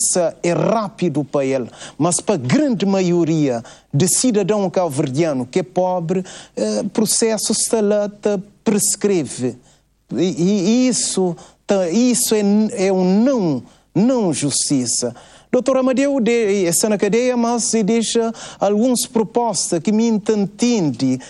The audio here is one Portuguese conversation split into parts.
justiça é rápido para ele, mas para a grande maioria de cidadão cabo-verdiano que é pobre, processo está lá, prescreve. E isso é um não justiça. Doutor Amadeu, essa na cadeia, mas deixa algumas propostas que me entende,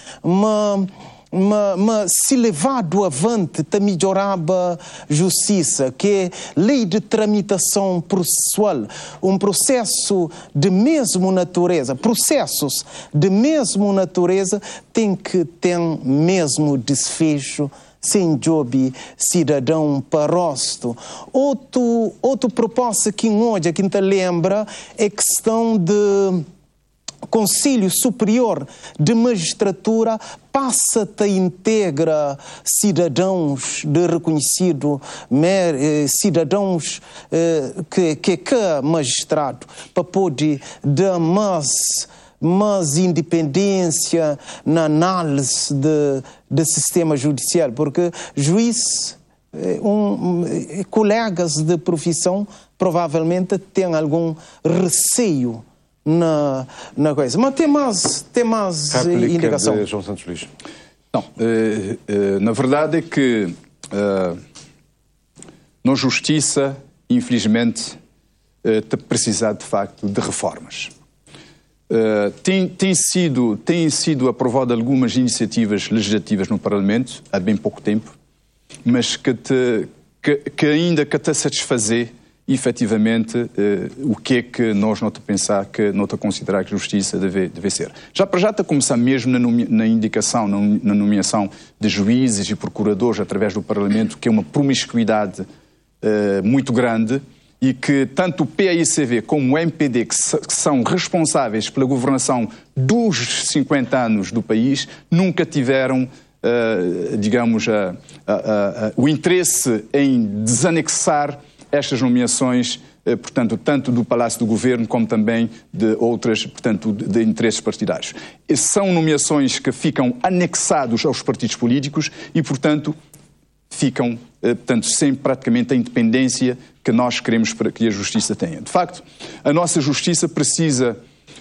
mas se levado avante, melhorava a justiça, que é lei de tramitação processual, um processo de mesma natureza, processos de mesma natureza tem que ter mesmo desfecho, sem job cidadão para rosto. Outra proposta que hoje que te lembra é a questão de Conselho Superior de Magistratura passa a integra cidadãos de reconhecido cidadãos que magistrado para poder dar mais independência na análise do sistema judicial, porque juiz, colegas de profissão provavelmente têm algum receio na coisa. Mas tem mais indicação. De João Santos Luís. Não, na verdade é que na justiça, infelizmente, precisa de facto de reformas. Tem sido aprovado algumas iniciativas legislativas no Parlamento há bem pouco tempo, mas que ainda está a satisfazer efetivamente o que é que nós não te pensar, que não te considerar que a justiça deve ser. Já está a começar mesmo na indicação, na nomeação de juízes e procuradores através do Parlamento, que é uma promiscuidade muito grande, e que tanto o PAICV como o MPD, que são responsáveis pela governação dos 50 anos do país, nunca tiveram, digamos, o interesse em desanexar estas nomeações, portanto, tanto do Palácio do Governo como também de outras, portanto, de interesses partidários. São nomeações que ficam anexados aos partidos políticos e, portanto, ficam, sem praticamente a independência que nós queremos para que a justiça tenha. De facto, a nossa justiça precisa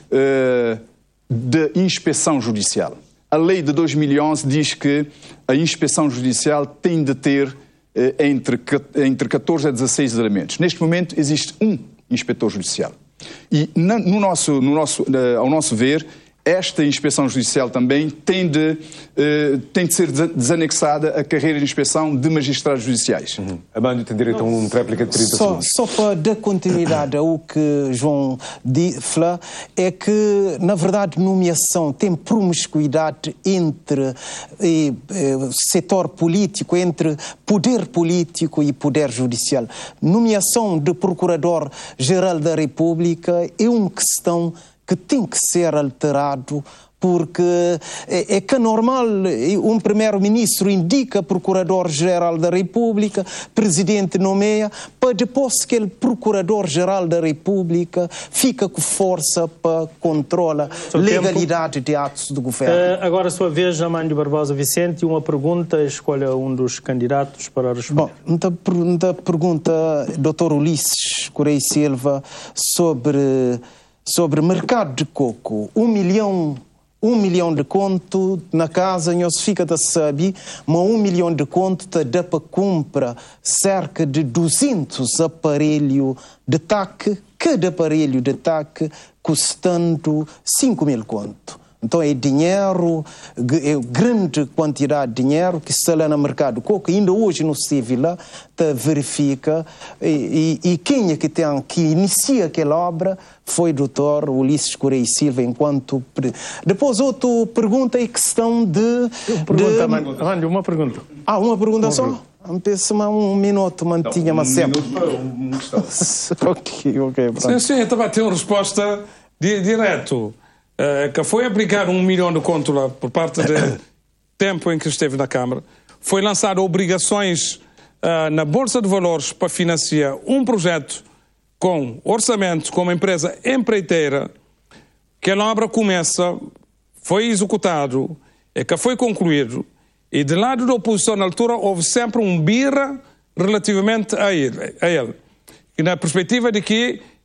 de inspeção judicial. A lei de 2011 diz que a inspeção judicial tem de ter entre 14 a 16 elementos. Neste momento existe um inspetor judicial. E ao nosso ver, esta inspeção judicial também tem de ser desanexada a carreira de inspeção de magistrados judiciais. Amândio tem direito a uma réplica de 30 segundos. Só para dar continuidade ao que João fala, é que, na verdade, nomeação tem promiscuidade entre setor político, entre poder político e poder judicial. Nomeação de Procurador-Geral da República é uma questão que tem que ser alterado, porque é que é normal um primeiro-ministro indica Procurador-Geral da República, presidente nomeia, para depois que o Procurador-Geral da República fica com força para controlar a legalidade de atos do governo. Agora a sua vez, Amândio Barbosa Vicente, uma pergunta, escolha um dos candidatos para responder. Bom, pergunta Dr. Ulisses Correia Silva sobre mercado de coco. 1 milhão de conto na casa, não se fica a saber, mas 1 milhão de conto dá para comprar cerca de 200 aparelhos de TAC, cada aparelho de TAC custando 5.000 conto. Então é dinheiro, é grande quantidade de dinheiro que está lá no mercado do coco. Ainda hoje não estive lá, verifica. E quem é que inicia aquela obra foi o doutor Ulisses Correia Silva, enquanto... Depois outra pergunta é questão de... Amândio, uma pergunta. Uma pergunta só? Pensa-me um minuto, mantinha-me sempre. Ok. Sim, eu também tenho uma resposta direto. Que foi aplicar 1 milhão de conto lá por parte do tempo em que esteve na Câmara. Foi lançado obrigações na Bolsa de Valores para financiar um projeto com orçamento, com uma empresa empreiteira, que a obra começa, foi executado, que foi concluído, e de lado da oposição na altura houve sempre um birra relativamente a ele. E na perspectiva de que